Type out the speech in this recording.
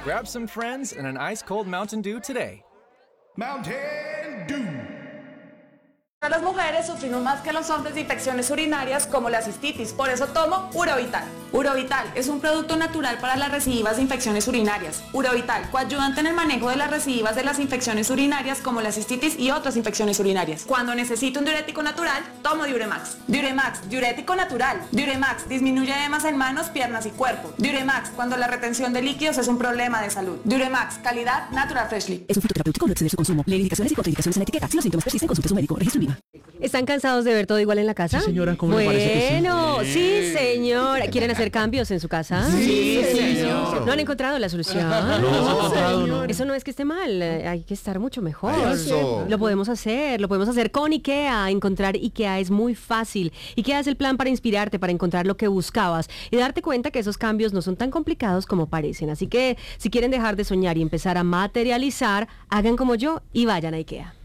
Grab some friends and an ice-cold Mountain Dew today. Mountain Dew. Las mujeres sufrimos más que los hombres de infecciones urinarias como la cistitis, por eso tomo Urovital. Urovital es un producto natural para las recidivas de infecciones urinarias. Urovital, coayudante en el manejo de las recidivas de las infecciones urinarias como la cistitis y otras infecciones urinarias. Cuando necesito un diurético natural, tomo Diuremax. Diuremax, diurético natural. Diuremax, disminuye edemas en manos, piernas y cuerpo. Diuremax, cuando la retención de líquidos es un problema de salud. Diuremax, calidad Natural Freshly. Es un fitoterapéutico, no exceder su consumo. Lee indicaciones y contraindicaciones en la etiqueta. Si los síntomas persisten, consulte a su médico. Registro INVIMA. ¿Están cansados de ver todo igual en la casa? Sí, señora, ¿cómo le parece que sí? Bueno, sí, señora. ¿Quieren hacer cambios en su casa? Sí, señor. ¿No han encontrado la solución? No. Eso no es que esté mal, hay que estar mucho mejor. Eso. Lo podemos hacer con IKEA. Encontrar IKEA es muy fácil. IKEA es el plan para inspirarte, para encontrar lo que buscabas y darte cuenta que esos cambios no son tan complicados como parecen. Así que si quieren dejar de soñar y empezar a materializar, hagan como yo y vayan a IKEA.